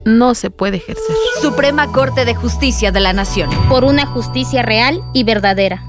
no se puede ejercer. Suprema Corte de Justicia de la Nación. Por una justicia real y verdadera.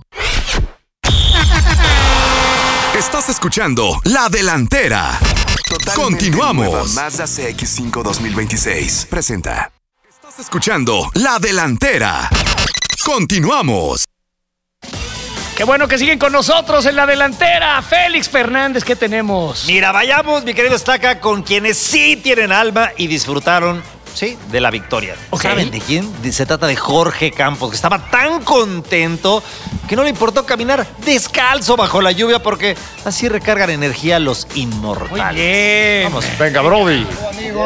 Estás escuchando La Delantera. Continuamos. Nueva Mazda CX-5 2026 presenta. Estás escuchando La Delantera. Continuamos. Qué bueno que siguen con nosotros en La Delantera. Félix Fernández, ¿qué tenemos? Mira, vayamos, mi querido Estaca, con quienes sí tienen alma y disfrutaron, sí, de la victoria. Okay. ¿Saben de quién? Se trata de Jorge Campos, que estaba tan contento que no le importó caminar descalzo bajo la lluvia porque así recargan energía los inmortales. Muy bien. Vamos. Venga, Brody. México,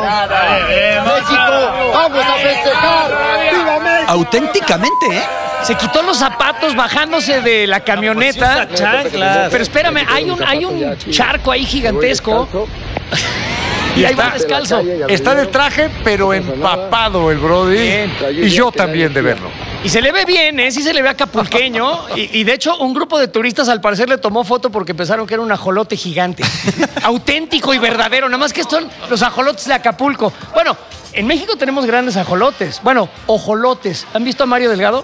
vamos a festejar. ¡Viva México! Auténticamente, ¿eh? Se quitó los zapatos bajándose de la camioneta. Pero espérame, hay un charco ahí gigantesco. Y ahí va descalzo. Está de traje, pero empapado el Brody. Bien. Y yo también de verlo. Y se le ve bien, ¿eh? Sí se le ve acapulqueño. Y de hecho, un grupo de turistas al parecer le tomó foto porque pensaron que era un ajolote gigante. Auténtico y verdadero. Nada más que son los ajolotes de Acapulco. Bueno, en México tenemos grandes ajolotes. Bueno, ojolotes. ¿Han visto a Mario Delgado?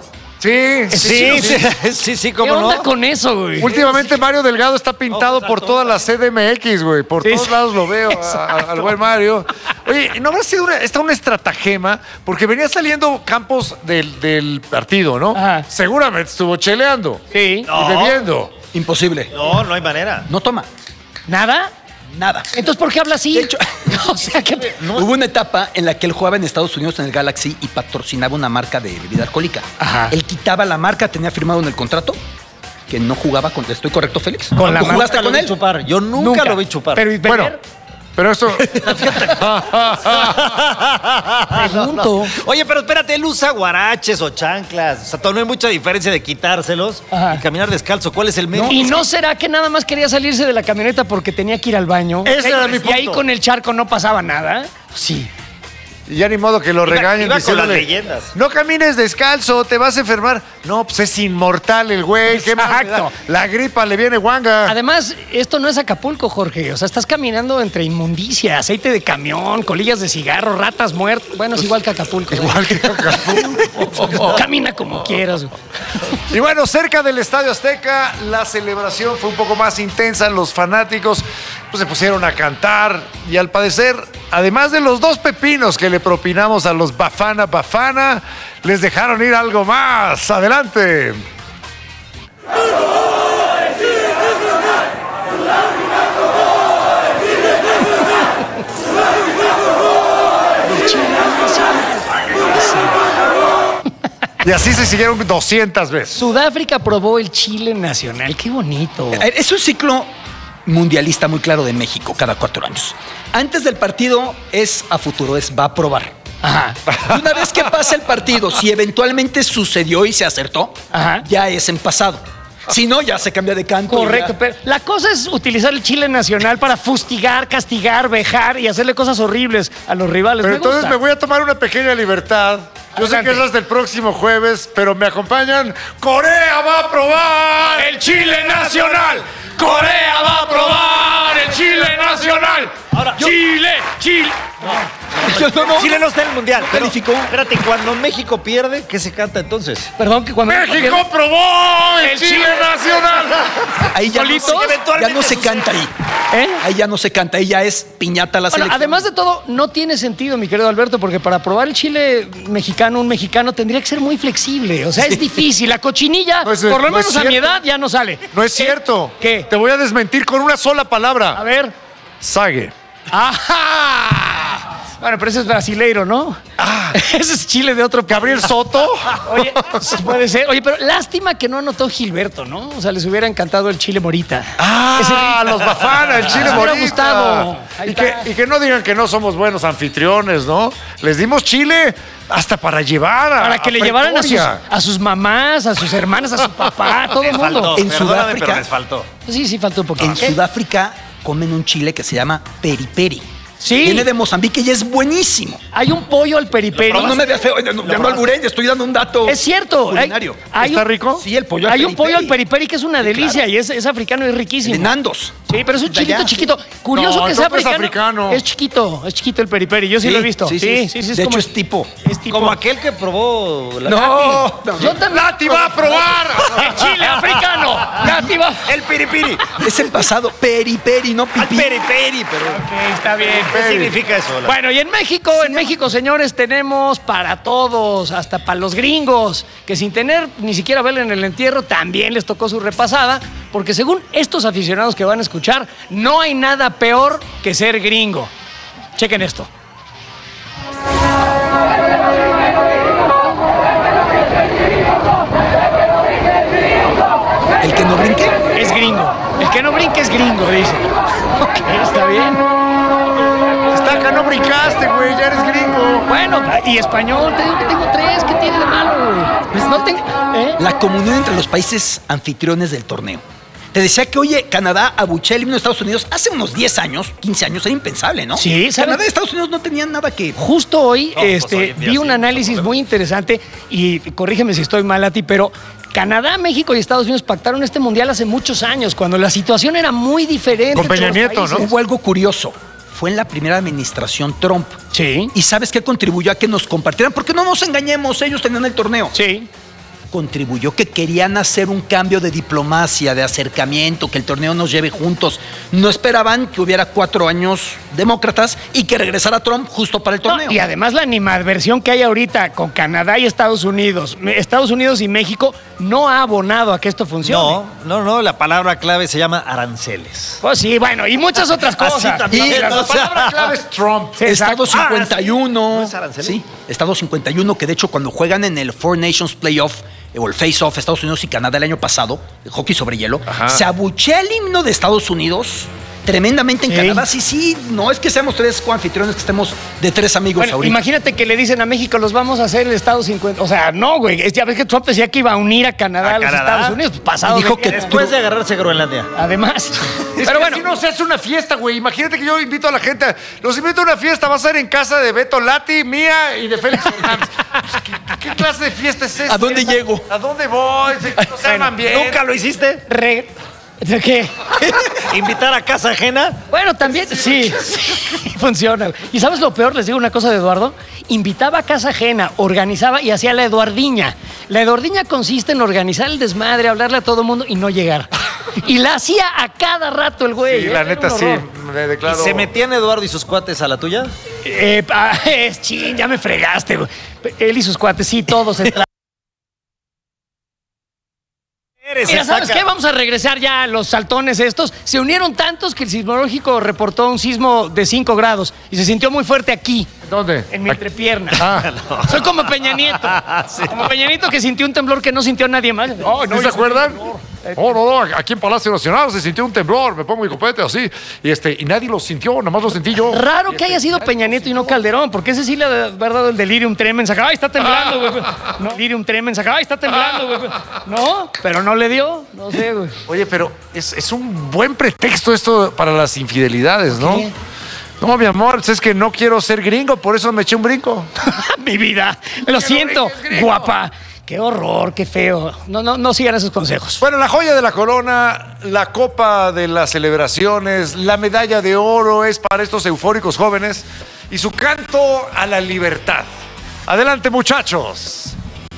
Sí, ¿Qué cómo onda no. con eso, güey? Últimamente Mario Delgado está pintado por toda la CDMX, güey. Por todos lados lo veo al buen Mario. Oye, ¿no habrá sido una estratagema? Porque venía saliendo Campos del partido, ¿no? Ajá. Seguramente estuvo cheleando. Sí. Y bebiendo. Imposible. No hay manera. No toma. ¿Nada? Nada. Entonces, ¿por qué habla así? De hecho, O sea, que... hubo una etapa en la que él jugaba en Estados Unidos en el Galaxy y patrocinaba una marca de bebida alcohólica. Ajá. Él quitaba la marca, tenía firmado en el contrato que no jugaba con... ¿Estoy correcto, Félix? Con la ¿Tú marca jugaste Nunca lo con vi él? chupar. Yo nunca lo vi chupar. Pero, ¿y beber? Bueno, pero eso... Pregunto. Oye, pero espérate, él usa guaraches o chanclas. O sea, no hay mucha diferencia de quitárselos Ajá. y caminar descalzo. ¿Cuál es el medio? ¿Y no será que nada más quería salirse de la camioneta porque tenía que ir al baño? Ese era mi Y ahí punto. con el charco no pasaba nada. Sí. Y ya ni modo que lo regañen iba con las diciéndole, leyendas. no camines descalzo, te vas a enfermar. No, pues es inmortal el güey. ¿Qué más le da? Exacto. La gripa le viene guanga. Además, esto no es Acapulco, Jorge. O sea, estás caminando entre inmundicia, aceite de camión, colillas de cigarro, ratas muertas. Bueno, es igual que Acapulco. Igual que Acapulco. Camina como quieras. Y bueno, cerca del Estadio Azteca, la celebración fue un poco más intensa. Los fanáticos pues, se pusieron a cantar. Y al parecer, además de los 2 pepinos que le propinamos a los Bafana, les dejaron ir algo más. ¡Adelante! Y así se siguieron 200 veces. Sudáfrica aprobó el Chile nacional. Qué bonito. Es un ciclo mundialista muy claro de México cada 4 años. Antes del partido es a futuro, va a probar. Ajá. Y una vez que pasa el partido, si eventualmente sucedió y se acertó, Ajá. ya es en pasado. Si no, ya se cambia de canto. Correcto, pero la cosa es utilizar el Chile nacional para fustigar, castigar, vejar y hacerle cosas horribles a los rivales. Pero entonces gusta. me voy a tomar una pequeña libertad. Yo sé Adelante. que es hasta el próximo jueves, pero me acompañan. ¡Corea va a probar el Chile nacional! ¡Corea va a probar el Chile nacional! Ahora, ¡Chile! Chile no está en el mundial. Pero, calificó. espérate, cuando México pierde, ¿qué se canta entonces? Perdón, que cuando... ¡México probó el Chile nacional! Ahí ya no, ¿Solitos? ya no se canta ahí. ¿Eh? Ahí ya no se canta, ahí ya es piñata la Bueno, selección. además de todo, no tiene sentido, mi querido Alberto, porque para probar el chile mexicano, un mexicano tendría que ser muy flexible. O sea, es difícil. La cochinilla, No es- por lo no es menos a mi cierto. edad, ya no sale. No es cierto. ¿Qué? Te voy a desmentir con una sola A palabra. ver. Sague. ¡Ajá! Bueno, pero ese es brasileiro, ¿no? Ese es chile de otro... Gabriel Soto. Oye, sí puede ser. Oye, pero lástima que no anotó Gilberto, ¿no? O sea, les hubiera encantado el chile morita. Los Bafana, el Chile Les hubiera bonita. gustado. Ahí está. Y que no digan que no somos buenos anfitriones, ¿no? Les dimos Chile hasta para llevar Para que le llevaran Pretoria. a sus mamás, a sus hermanas, a su papá, a todo el mundo. En Perdóname, Sudáfrica- pero les faltó. Sí, faltó un poquito. En Sudáfrica comen un chile que se llama peri peri. Sí. Viene de Mozambique y es buenísimo. Hay un pollo al periperi. No me veas feo, ya no alburé, estoy dando un dato. Es cierto. Culinario. ¿Está rico? Sí, el pollo al Hay periperi. un pollo al periperi que es una delicia y es africano y riquísimo. De Nandos. Sí, pero es un chilito allá. chiquito. Curioso No, que sea creo que es africano. africano. Es chiquito el periperi. Yo sí lo he visto. Sí. De hecho, es tipo. Es tipo. Como aquel que probó la No. Yo también. ¡Lati va a probar! ¡El chile africano! ¡Lati va! El piripiri. Es el pasado. Periperi, no Al pipí. periperi, pero Ok, está bien. ¿qué significa eso? Bueno, y en México, señores, tenemos para todos, hasta para los gringos, que sin tener ni siquiera verla en el entierro, también les tocó su repasada, porque según estos aficionados que van a escuchar, no hay nada peor que ser gringo. Chequen esto. El que no brinque. Es gringo. El que no brinque es gringo, dice. Ok, está bien. Está acá, no brincaste, güey, ya eres gringo. Bueno, y español, te digo que tengo 3, ¿qué tiene de malo, güey? Pues no tengo... La comunión entre los países anfitriones del torneo. Te decía que, oye, Canadá abuchea el himno de Estados Unidos hace unos 10 años, 15 años, era impensable, ¿no? Sí, ¿sabes? Canadá y Estados Unidos no tenían nada que... Justo hoy hoy en día vi un sí, análisis muy interesante y corrígeme si estoy mal a ti, pero Canadá, México y Estados Unidos pactaron este mundial hace muchos años, cuando la situación era muy diferente. Con entre Peña los Nieto, países. ¿no? Hubo algo curioso. Fue en la primera administración Trump. Sí. ¿Y sabes qué contribuyó a que nos compartieran? Porque no nos engañemos, ellos tenían el torneo. Sí. Contribuyó que querían hacer un cambio de diplomacia, de acercamiento, que el torneo nos lleve juntos. No esperaban que hubiera 4 años demócratas y que regresara Trump justo para el torneo. No, y además la animadversión que hay ahorita con Canadá y Estados Unidos y México no ha abonado a que esto funcione. No, la palabra clave se llama aranceles. Pues sí, bueno, y muchas otras cosas. también, Y las o dos sea, palabras clave es Trump. Sí, Estado exacto. 51. ¿no es arancel? Sí, Estado 51, que de hecho cuando juegan en el Four Nations Playoff o el Face-Off Estados Unidos y Canadá el año pasado, el hockey sobre hielo, Ajá. se abuchea el himno de Estados Unidos tremendamente en Sí. Canadá. Sí, no es que seamos 3 coanfitriones, que estemos de 3 amigos Bueno, ahorita. imagínate que le dicen a México, los vamos a hacer el Estado 50. O sea, no, güey. Ya ves que Trump decía que iba a unir a Canadá a los Canadá. Estados Unidos. Pues, pasado Y dijo de- que Después de agarrarse Groenlandia. Además. Es Pero que bueno, así no se hace una fiesta, güey. Imagínate que yo invito a la gente. Los invito a una fiesta. Va a ser en casa de Beto Lati, mía y de Félix Fernández. Pues, ¿Qué clase de fiesta es esta? ¿A dónde llego? ¿A dónde voy? No se arman bien. ¿Nunca lo hiciste? ¿De qué? ¿Invitar a casa ajena? Bueno, también, sí, funciona. ¿Y sabes lo peor? Les digo una cosa de Eduardo. Invitaba a casa ajena, organizaba y hacía la Eduardiña. La Eduardiña consiste en organizar el desmadre, hablarle a todo el mundo y no llegar. Y la hacía a cada rato el güey. Sí, ¿eh? la Era neta un sí. horror. Me declaro. ¿Se metían Eduardo y sus cuates a la tuya? Chin, ya me fregaste, güey. Él y sus cuates, sí, todos entraron. Mira, ¿sabes qué? Vamos a regresar ya a los saltones estos. Se unieron tantos que el sismológico reportó un sismo de 5 grados y se sintió muy fuerte aquí, ¿Dónde? en mi entrepierna. Ah. Soy como Peña Nieto. Como Peña Nieto que sintió un temblor que no sintió nadie más. Oh, ¿no se acuerdan? No, aquí en Palacio Nacional se sintió un temblor, me pongo mi copete así, y nadie lo sintió, nada más lo sentí yo. Raro que haya sido Peña Nieto y no Calderón, porque ese sí le ha dado el delirium tremens. Acá, ay, está temblando, güey. No, delirium tremens. Acá, ay, está temblando, güey. No, pero no le dio, no sé, güey. Oye, pero es un buen pretexto esto para las infidelidades, ¿no? ¿Qué? No, mi amor, es que no quiero ser gringo, por eso me eché un brinco. Mi vida, lo siento, brinques, gringo. guapa. Qué horror, qué feo. No sigan esos consejos. Bueno, la joya de la corona, la copa de las celebraciones, la medalla de oro es para estos eufóricos jóvenes y su canto a la libertad. Adelante, muchachos.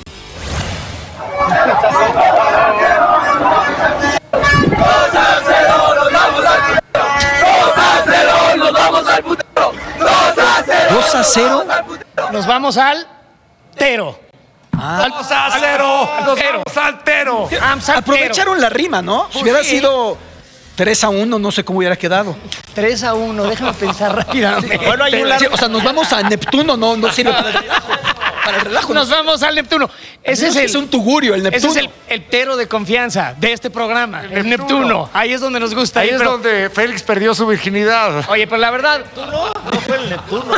¿2 a 0? Nos vamos al Tero. ¡Vamos a cero! ¡Nos Tero. vamos al Tero! Aprovecharon la rima, ¿no? Si hubiera sido 3 a 1, no sé cómo hubiera quedado. 3-1, déjame pensar rápidamente. Bueno, hay un Sí, o sea, nos vamos a Neptuno, no sirve para el relajo. Para el relajo. Nos vamos al Neptuno. Ese es un tugurio, el Neptuno. Ese es el Tero de confianza de este programa, el Neptuno. Ahí es donde nos gusta. Ahí es pero- donde Félix perdió su virginidad. Oye, pero la verdad, No fue el Neptuno.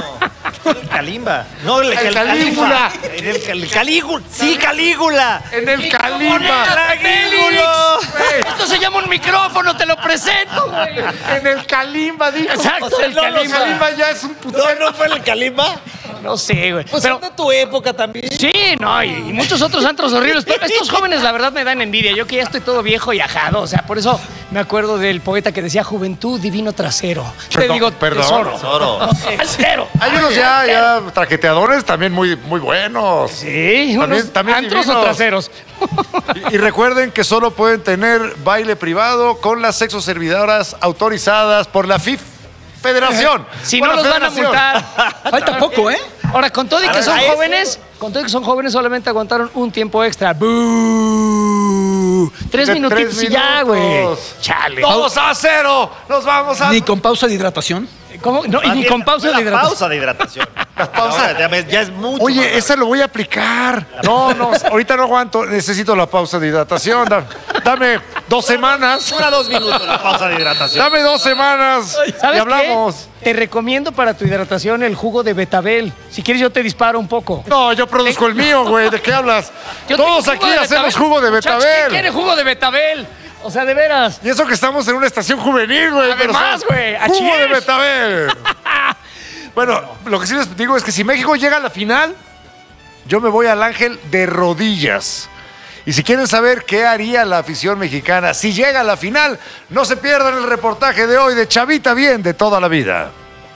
Calimba. No, El Calígula. El Calígula. Sí, Calígula. En el Calimba. Calígula. Esto se llama un micrófono, te lo presento, güey. En el Calimba, dijo. Exacto, el El Calimba. Calimba ya es un putero. ¿No fue el Calimba? No sé, güey. Pues Pero son de tu época también. sí, no, y muchos otros antros horribles. Pero estos jóvenes, la verdad, me dan envidia. Yo que ya estoy todo viejo y ajado. O sea, por eso me acuerdo del poeta que decía juventud, divino trasero. Te Perdón, digo, perdón. tesoro. Tesoro. Hay unos ya traqueteadores también muy buenos. Sí, También antros o divinos. traseros. Y recuerden que solo pueden tener baile privado con las sexoservidoras autorizadas por la FIF Federación. Si Por no la los van a Federación. multar. Falta poco, ¿eh? Ahora, con todo y que son jóvenes, solamente aguantaron un tiempo extra. ¡Bú! 3 De minutitos 3 y ya, güey. minutos. Chale. 2-0. Nos vamos a... Ni con pausa de hidratación. ¿Cómo? No, y ni con pausa de la hidratación. pausa de hidratación. pausa. Ya es mucho. Oye, más esa lo voy a aplicar. No, ahorita no aguanto. Necesito la pausa de hidratación. Dame 2 semanas. Dura 2 minutos la pausa de hidratación. Dame 2 semanas. ¿Sabes Y hablamos. qué? Te recomiendo para tu hidratación el jugo de betabel. Si quieres, yo te disparo un poco. No, yo produzco el mío, güey. ¿De qué hablas? Yo Todos tengo aquí de hacemos betabel. jugo de Muchachos, betabel. ¿quién quiere jugo de betabel? O sea, de veras. Y eso que estamos en una estación juvenil, güey. pero Además, son güey, Jugo de ¡achis! betabel. Bueno, lo que sí les digo es que si México llega a la final, yo me voy al Ángel de rodillas. Y si quieren saber qué haría la afición mexicana si llega a la final, no se pierdan el reportaje de hoy de Chavita Bien de toda la vida.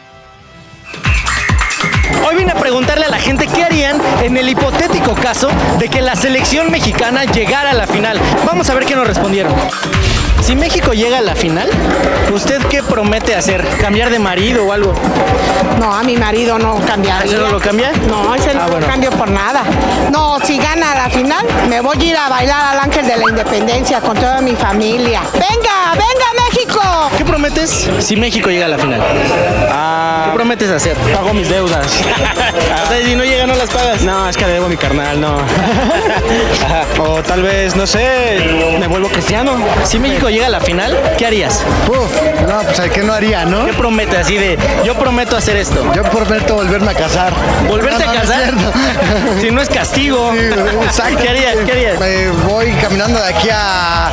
Hoy vine a preguntarle a la gente qué harían en el hipotético caso de que la selección mexicana llegara a la final. Vamos a ver qué nos respondieron. Si México llega a la final, ¿usted qué promete hacer? ¿Cambiar de marido o algo? No, a mi marido no cambiaría. ¿Ese no lo cambia? No, ese no bueno. lo cambio por nada. No, si gana la final, me voy a ir a bailar al Ángel de la Independencia con toda mi familia. ¡Venga, venga México! ¿Qué prometes si México llega a la final? ¿Qué prometes hacer? Pago mis deudas. O sea, si no llega, no las pagas. No, es que le debo a mi carnal, no. O tal vez, no sé, me vuelvo cristiano. Si México llega a la final, ¿qué harías? No, pues ¿qué no haría, no? ¿Qué prometes así de, yo prometo hacer esto? Yo prometo volverme a casar. ¿Volverte No, a no es casar? cierto. Si no es castigo. Sí, exacto. ¿Qué harías? ¿Qué harías? Me voy caminando de aquí a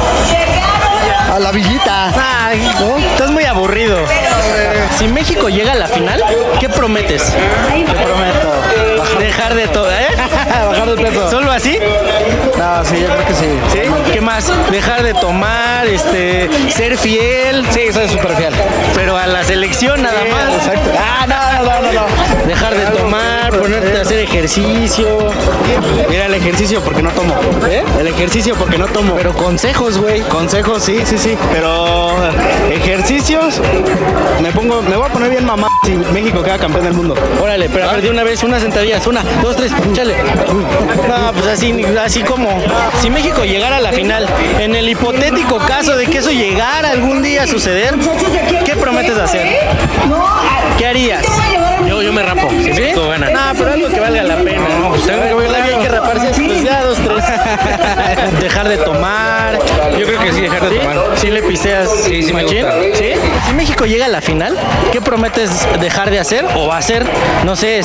la villita. Ay, ¿no? Estás muy aburrido. Si México llega a la final, ¿qué prometes? Te prometo. Dejar de todo, ¿eh? Bajar de peso. ¿Solo así? No, sí, yo creo que sí. ¿Sí? ¿Qué más? Dejar de tomar, ser fiel. Sí, soy súper fiel. Pero a la selección nada más. Exacto. No. Dejar de tomar, ponerte a hacer ejercicio. Mira, el ejercicio porque no tomo. ¿Eh? El ejercicio porque no tomo. Pero consejos, güey. Consejos, sí. Pero ejercicios, me voy a poner bien mamá si México queda campeón del mundo. Órale, pero a ver, de una vez, unas sentadillas. 1, 2, 3, chale. No, pues así como. Si México llegara a la final, en el hipotético caso de que eso llegara algún día a suceder, ¿qué prometes hacer? ¿Qué harías? Yo me rapo. Si ¿Sí? México gana. No, pero algo que valga la pena. No, pues tengo que bailar. Hay que raparse. Pues ya 2, 3. Dejar de tomar. Yo creo que sí, dejar de tomar. ¿Sí le pisteas Sí, me machín? gusta. ¿Sí? Si México llega a la final, ¿qué prometes dejar de hacer o hacer? No sé,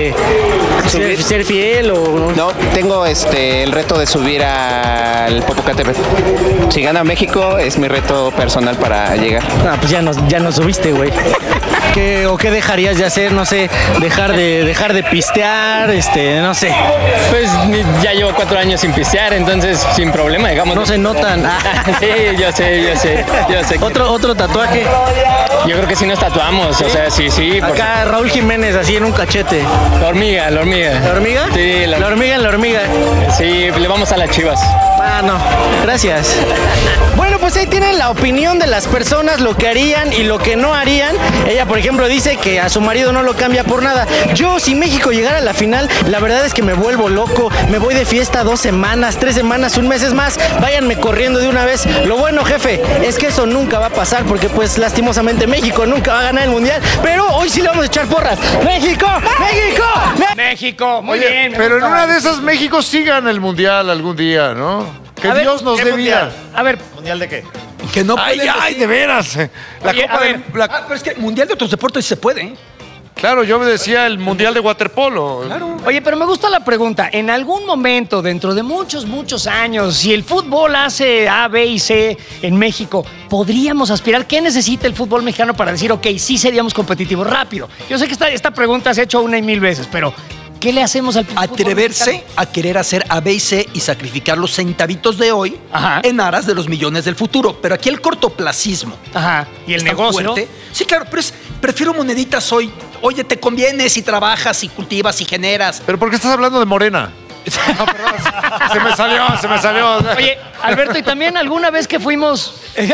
ser fiel o... No, tengo el reto de subir al Popocatépetl. Si gana México, es mi reto personal para llegar. Ah, pues ya no subiste, güey. ¿Qué dejarías de hacer? No sé, dejar de pistear, no sé. Pues ya llevo 4 años sin pistear, entonces sin problema, digamos. No se notan. Sí, yo sé. ¿Otro tatuaje? Yo creo que sí nos tatuamos, o sea, sí. Acá Raúl Jiménez, así en un cachete. La hormiga. ¿La hormiga? Sí, la hormiga en la hormiga. Sí, le vamos a las Chivas. Ah, no. Gracias. Bueno, pues ahí tienen la opinión de las personas, lo que harían y lo que no harían. Ella, por ejemplo, dice que a su marido no lo cambia por nada. Yo, si México llegara a la final, la verdad es que me vuelvo loco. Me voy de fiesta 2 semanas, 3 semanas, un mes. Es más, váyanme corriendo de una vez. Lo bueno, jefe, es que eso nunca va a pasar porque, pues, lastimosamente México nunca va a ganar el Mundial. Pero hoy sí le vamos a echar porras. ¡México! ¡México! México, muy bien. Pero en una de esas México sí gana el Mundial algún día, ¿no? Que Dios nos dé vida. A ver, ¿Mundial de qué? Que no Ay, pueden ay, decir- de veras. La Oye, Copa a de... ver. la- Pero es que Mundial de otros deportes sí se puede, ¿eh? Claro, yo me decía el Mundial de Waterpolo. Claro. Oye, pero me gusta la pregunta. En algún momento, dentro de muchos años, si el fútbol hace A, B y C en México, ¿podríamos aspirar? ¿Qué necesita el fútbol mexicano para decir, ok, sí seríamos competitivos? Rápido. Yo sé que esta pregunta se ha hecho 1 y 1000 veces, pero ¿qué le hacemos al fútbol Atreverse mexicano? a querer hacer A, B y C y sacrificar los centavitos de hoy en aras de los millones del futuro. Pero aquí el cortoplacismo. Ajá. Y el es tan negocio. fuerte. Sí, claro, pero prefiero moneditas hoy. Oye, te conviene si trabajas, si cultivas, si generas. ¿Pero por qué estás hablando de Morena? No, perdón, se me salió. Oye, Alberto, y también alguna vez que fuimos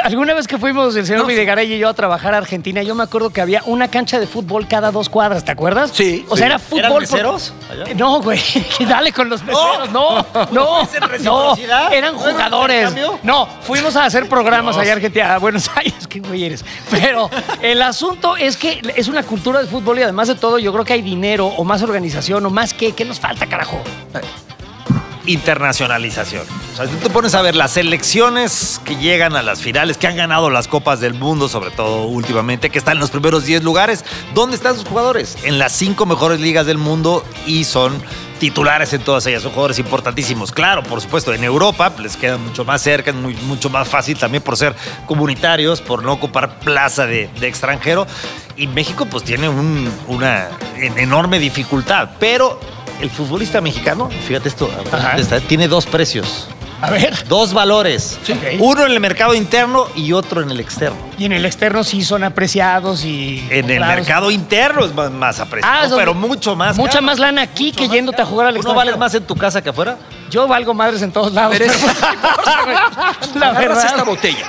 el señor Videgaray y yo a trabajar a Argentina, yo me acuerdo que había una cancha de fútbol cada 2 cuadras, ¿te acuerdas? Sí. O sea, era fútbol. ¿Eran meseros? No, güey, dale con los meseros. No, eran jugadores. No, fuimos a hacer programas allá en Argentina, a Buenos Aires, qué güey eres. Pero el asunto es que es una cultura de fútbol y además de todo, yo creo que hay dinero o más organización o más ¿qué nos falta, carajo? Internacionalización. O sea, tú te pones a ver las selecciones que llegan a las finales, que han ganado las Copas del Mundo, sobre todo últimamente, que están en los primeros 10 lugares. ¿Dónde están sus jugadores? En las 5 mejores ligas del mundo y son titulares en todas ellas. Son jugadores importantísimos. Claro, por supuesto, en Europa les queda mucho más cerca, es mucho más fácil también por ser comunitarios, por no ocupar plaza de extranjero. Y México pues tiene una enorme dificultad, pero el futbolista mexicano, fíjate esto, tiene 2 precios. A ver. 2 valores. Sí. Uno en el mercado interno y otro en el externo. Y en el externo sí son apreciados y... En el mercado interno es más apreciado, pero mucho más. Mucha más lana aquí que yéndote a jugar al externo. ¿No vales más en tu casa que afuera? Yo valgo madres en todos lados. Pero la agarras verdad. esta botella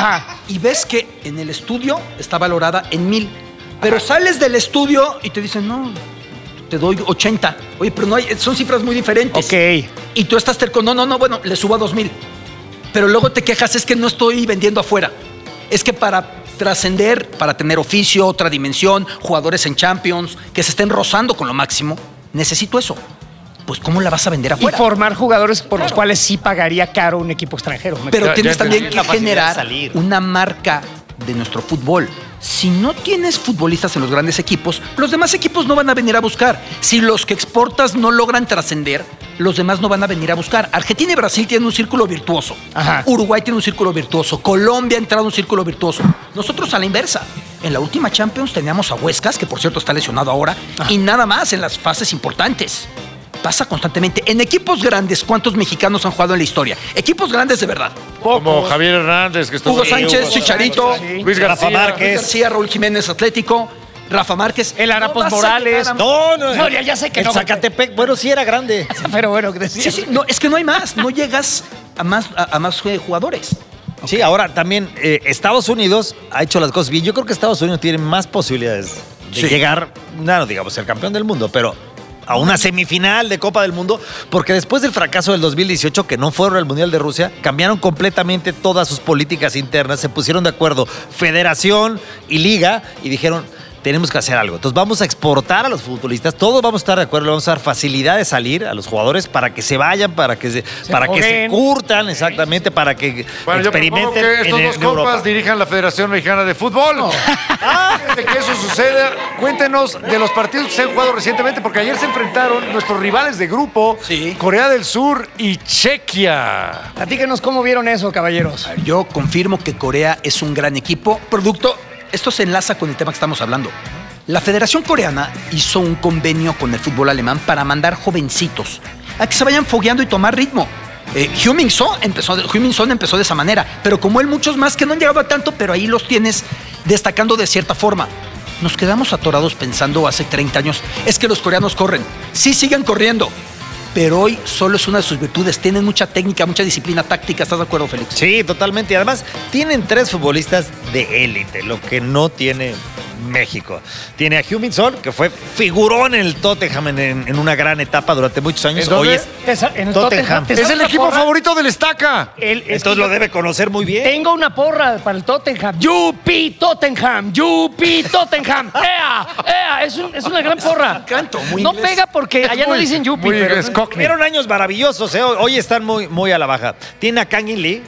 y ves que en el estudio está valorada en 1000. Pero sales del estudio y te dicen, no, te doy 80. Oye, pero no hay, son cifras muy diferentes. Ok. Y tú estás terco, no, bueno, le subo a 2000. Pero luego te quejas, es que no estoy vendiendo afuera. Es que para trascender, para tener oficio, otra dimensión, jugadores en Champions, que se estén rozando con lo máximo, necesito eso. Pues, ¿cómo la vas a vender afuera? Y formar jugadores por los cuales sí pagaría caro un equipo extranjero. Pero tienes también que la facilidad de generar salir. una marca de nuestro fútbol. Si no tienes futbolistas en los grandes equipos, los demás equipos no van a venir a buscar. Si los que exportas no logran trascender, los demás no van a venir a buscar. Argentina y Brasil tienen un círculo virtuoso. Uruguay tiene un círculo virtuoso. Colombia ha entrado en un círculo virtuoso. Nosotros a la inversa. En la última Champions teníamos a Huescas, que por cierto está lesionado ahora, y nada más en las fases importantes. Pasa constantemente. En equipos grandes, ¿cuántos mexicanos han jugado en la historia? Equipos grandes de verdad. Como Javier Hernández, que Hugo Sánchez, Chicharito, Luis García, Luis García, Raúl Jiménez, Atlético, Rafa Márquez. El Arapos Morales. No, ya sé que el no. Zacatepec, bueno, sí era grande. Pero bueno, que decía. Sí, no, es que no hay más. No llegas a más jugadores. Sí, ahora también Estados Unidos ha hecho las cosas bien. Yo creo que Estados Unidos tiene más posibilidades de llegar, no digamos, ser campeón del mundo, pero a una semifinal de Copa del Mundo, porque después del fracaso del 2018, que no fueron al Mundial de Rusia, cambiaron completamente todas sus políticas internas, se pusieron de acuerdo Federación y Liga y dijeron, tenemos que hacer algo. Entonces vamos a exportar a los futbolistas, todos vamos a estar de acuerdo, le vamos a dar facilidad de salir a los jugadores para que se vayan, para que se curtan, exactamente, para que experimenten que estos en dos Europa. compas dirijan la Federación Mexicana de Fútbol. Antes de que eso suceda, cuéntenos de los partidos que se han jugado recientemente, porque ayer se enfrentaron nuestros rivales de grupo, Corea del Sur y Chequia. Platíquenos cómo vieron eso, caballeros. Yo confirmo que Corea es un gran equipo. Esto se enlaza con el tema que estamos hablando. La Federación Coreana hizo un convenio con el fútbol alemán para mandar jovencitos a que se vayan fogueando y tomar ritmo. Heung-min Son empezó de esa manera, pero como él, muchos más que no han llegado a tanto, pero ahí los tienes destacando de cierta forma. Nos quedamos atorados pensando hace 30 años, es que los coreanos corren. Sí, siguen corriendo, pero hoy solo es una de sus virtudes. Tienen mucha técnica, mucha disciplina táctica. ¿Estás de acuerdo, Félix? Sí, totalmente. Y además, tienen 3 futbolistas de élite, lo que no tiene México. Tiene a Heung-min Son, que fue figurón en el Tottenham en una gran etapa durante muchos años. ¿En dónde? En el Tottenham. Es el equipo favorito del Estaca. Entonces lo debe conocer muy bien. Tengo una porra para el Tottenham. ¡Yupi Tottenham! ¡Yupi Tottenham! ¡Ea! Es una gran porra. No inglés. pega porque allá no dicen yupi. Muy Pero Cockney. Fueron años maravillosos, ¿eh? Hoy están muy a la baja. Tiene a Kang In Lee,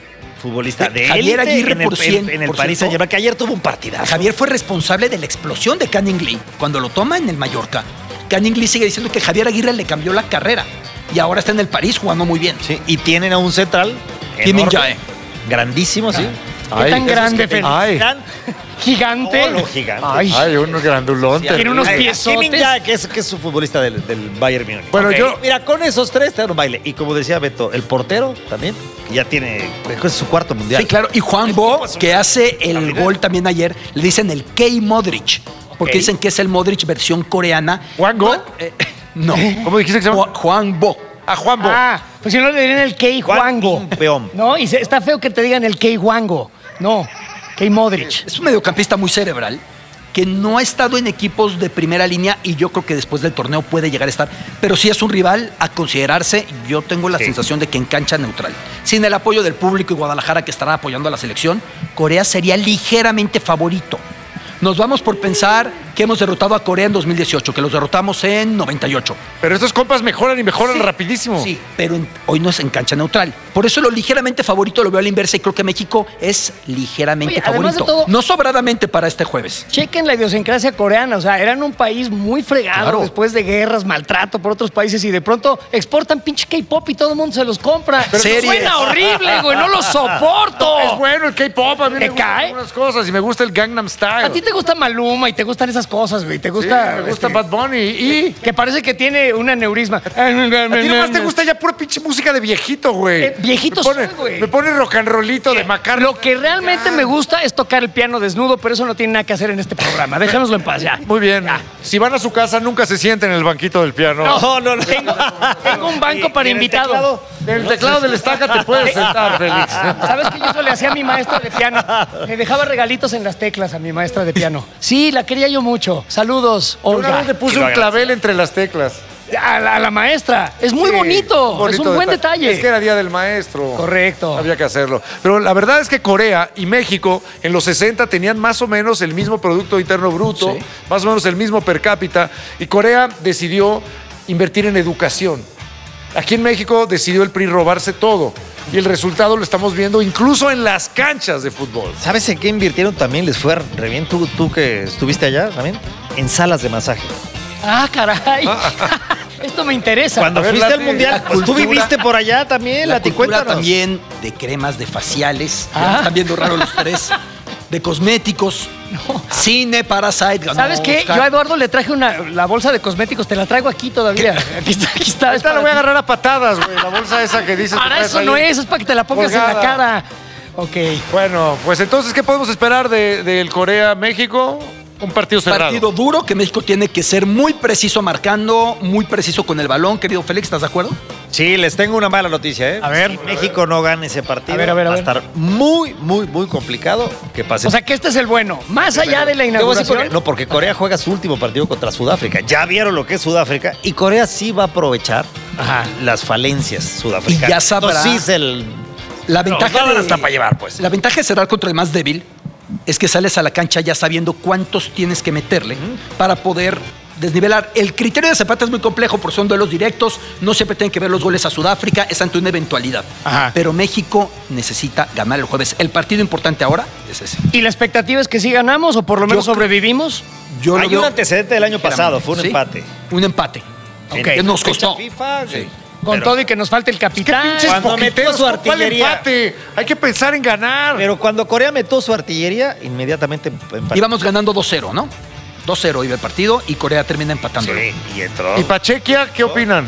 futbolista de Javier élite Aguirre, en el, por cien, en el por Paris ciento. Saint-Germain, que ayer tuvo un partidazo. Javier fue responsable de la explosión de Canning Lee. Cuando lo toma en el Mallorca, Canning Lee sigue diciendo que Javier Aguirre le cambió la carrera. Y ahora está en el París jugando muy bien. Sí, y tienen a un central Kim enorme, Min-jae. grandísimo, sí. ¿Qué tan grande, Félix? Ay, ¿Gigante? Lo gigante. ay, uno grandulón. Tiene unos Ay, piezotes. Kim Min-jae, que es su futbolista del Bayern Múnich. Bueno, yo- Mira, con esos tres te dan un baile. Y como decía Beto, el portero también, que ya tiene, creo que es su cuarto mundial. Sí, claro. Y Juan Bo, que hace el gol también ayer, le dicen el K Modric. Porque dicen que es el Modric versión coreana. ¿Juan Go? No. ¿Cómo dijiste que se llama? Juan Bo. A Juan Bo. Ah, pues si no le dirían el Kei Juango. Peón. No, y está feo que te digan el Kei Juango. No, Kei Modric. Es un mediocampista muy cerebral que no ha estado en equipos de primera línea y yo creo que después del torneo puede llegar a estar. Pero sí es un rival a considerarse. Yo tengo la sensación de que en cancha neutral, sin el apoyo del público y Guadalajara que estará apoyando a la selección, Corea sería ligeramente favorito. Nos vamos por pensar que hemos derrotado a Corea en 2018, que los derrotamos en 98. Pero estos compas mejoran y mejoran rapidísimo. Sí, pero hoy no es en cancha neutral. Por eso lo ligeramente favorito lo veo a la inversa y creo que México es ligeramente Oye, además favorito. de todo- No sobradamente para este jueves. Chequen la idiosincrasia coreana, o sea, eran un país muy fregado Claro. después de guerras, maltrato por otros países y de pronto exportan pinche K-pop y todo el mundo se los compra. Pero series. suena horrible, güey, no lo soporto. Es bueno el K-pop, a mí ¿Te me gustan cae? algunas cosas y me gusta el Gangnam Style. A ti te gusta Maluma y te gustan esas cosas, güey, te gusta... me gusta Bad Bunny y... Que parece que tiene un aneurisma. A ti nomás te gusta ya pura pinche música de viejito, güey. Viejito me pone, soy, güey. Me pone rock and rollito de McCartney. Lo que realmente me gusta es tocar el piano desnudo, pero eso no tiene nada que hacer en este programa. Déjanoslo en paz ya. Muy bien. Si van a su casa, nunca se sienten en el banquito del piano. No. Tengo un banco para invitados. En el teclado del estaca te puedes sentar, Félix. ¿Sabes que yo eso le hacía a mi maestra de piano? Me dejaba regalitos en las teclas a mi maestra de piano. Sí, la quería yo mucho. Saludos, Una Olga. vez le puse un clavel entre las teclas. A la maestra. Es muy Sí, bonito. Es un buen detalle. Es que era Día del Maestro. Correcto. Había que hacerlo. Pero la verdad es que Corea y México en los 60 tenían más o menos el mismo Producto Interno Bruto, Sí. más o menos el mismo per cápita, y Corea decidió invertir en educación. Aquí en México decidió el PRI robarse todo. Y el resultado lo estamos viendo incluso en las canchas de fútbol. ¿Sabes en qué invirtieron también? Les fue re bien. ¿Tú que estuviste allá también? En salas de masaje. Ah, caray. Esto me interesa. Cuando A ver, fuiste al Lati, mundial, la pues tú cultura- viviste por allá también, La Lati, cultura cuéntanos. también de cremas, de faciales. Ya me están viendo raro los tres. De cosméticos. Cine, Parasite. ganó ¿Sabes qué? Oscar. Yo a Eduardo le traje la bolsa de cosméticos. Te la traigo aquí todavía. Aquí está. es Esta la para voy a ti. agarrar a patadas, güey. La bolsa esa que dices. Para eso no es para que te la pongas en la colgada. cara. Ok. Bueno, pues entonces, ¿qué podemos esperar del Corea-México? Un partido cerrado. Partido duro que México tiene que ser muy preciso marcando, muy preciso con el balón. Querido Félix, ¿estás de acuerdo? Sí, les tengo una mala noticia, ¿eh? A ver. Si México no gana ese partido, A ver. va a estar muy complicado que pase. O sea que este es el bueno. Más allá de la Te voy a decir inauguración. porque Corea juega su último partido contra Sudáfrica. Ya vieron lo que es Sudáfrica y Corea sí va a aprovechar las falencias sudafricanas. Y ya sabrá- Entonces, sí es el... La ventaja No, de- hasta para llevar, pues. La ventaja de cerrar contra el más débil es que sales a la cancha ya sabiendo cuántos tienes que meterle para poder desnivelar. El criterio de Zapata es muy complejo porque son duelos directos, no siempre tienen que ver los goles a Sudáfrica, es ante una eventualidad. Ajá. Pero México necesita ganar el jueves. El partido importante ahora es ese. ¿Y la expectativa es que sí ganamos o por lo menos Yo- sobrevivimos? Yo Hay lo veo un antecedente del año pasado, fue un ¿Sí? empate. Un empate. Ok. Que nos Fecha costó. FIFA, Sí. Con todo y que nos falta el capitán. Pinches Cuando metió poquiteros, su ¿cuál artillería. empate? Hay que pensar en ganar. Pero cuando Corea metió su artillería, inmediatamente empató. Íbamos ganando 2-0, ¿no? 2-0 iba el partido y Corea termina empatando. Sí, y entró. ¿Y Pachequia qué opinan?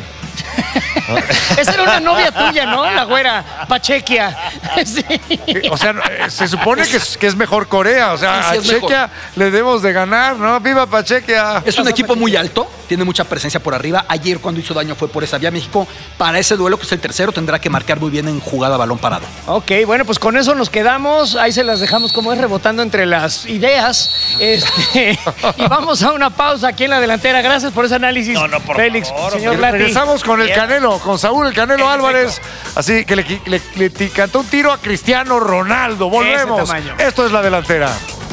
Esa era una novia tuya, ¿no? La güera, Pachequia. Sí. O sea, se supone que es mejor Corea. O sea, Sí, a sí, es Chequia le debemos de ganar, ¿no? ¡Viva Pachequia! Es un equipo muy alto, tiene mucha presencia por arriba. Ayer cuando hizo daño fue por esa vía. México, para ese duelo que es el tercero, tendrá que marcar muy bien en jugada a balón parado. Ok, bueno, pues con eso nos quedamos. Ahí se las dejamos como es, rebotando entre las ideas. Y vamos a una pausa aquí en la delantera. Gracias por ese análisis, por Félix, favor, señor hombre. Lati. Regresamos con el Canelo, con Saúl el Canelo Álvarez. Así que le cantó un tiro a Cristiano Ronaldo. Volvemos. Ese tamaño. Esto es La Delantera.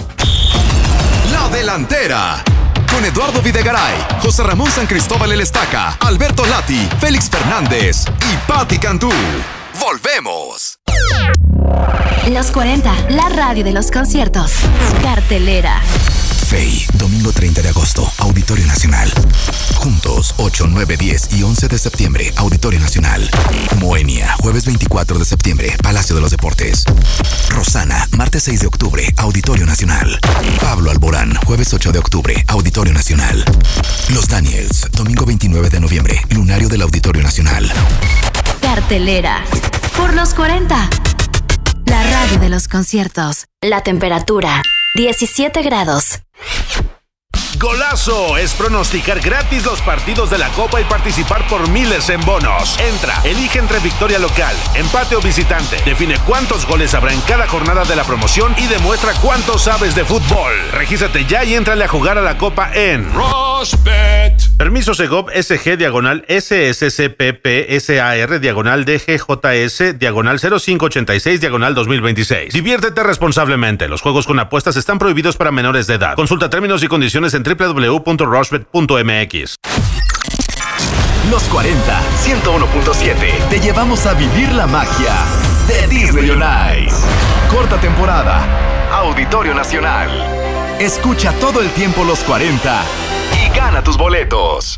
La Delantera. Con Eduardo Videgaray, José Ramón San Cristóbal El Estaca, Alberto Lati, Félix Fernández y Patti Cantú. Volvemos. Los 40, la radio de los conciertos. Cartelera. FEI, domingo 30 de agosto, Auditorio Nacional. Juntos, 8, 9, 10 y 11 de septiembre, Auditorio Nacional. Moenia, jueves 24 de septiembre, Palacio de los Deportes. Rosana, martes 6 de octubre, Auditorio Nacional. Pablo Alborán, jueves 8 de octubre, Auditorio Nacional. Los Daniels, domingo 29 de noviembre, Lunario del Auditorio Nacional. Cartelera. Por los 40. La radio de los conciertos. La temperatura, 17 grados. Golazo es pronosticar gratis los partidos de la Copa y participar por miles en bonos. Entra, elige entre victoria local, empate o visitante. Define cuántos goles habrá en cada jornada de la promoción y demuestra cuánto sabes de fútbol. Regístrate ya y éntrale a jugar a la Copa en Rushbet. Permiso Segov SG diagonal SSCPP SAR diagonal DGJS diagonal 0586 diagonal 2026. Diviértete responsablemente. Los juegos con apuestas están prohibidos para menores de edad. Consulta términos y condiciones en www.rushbet.mx. Los 40, 101.7. Te llevamos a vivir la magia de Disney on Ice. Corta temporada. Auditorio Nacional. Escucha todo el tiempo Los 40 y gana tus boletos.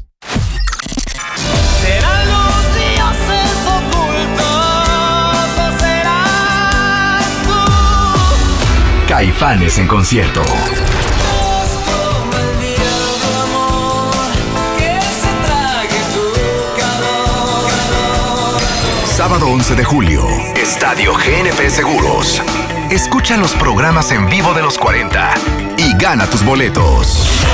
Serán los dioses ocultos o serás tú. Caifanes en concierto. Sábado 11 de julio, Estadio GNP Seguros. Escucha los programas en vivo de Los 40 y gana tus boletos.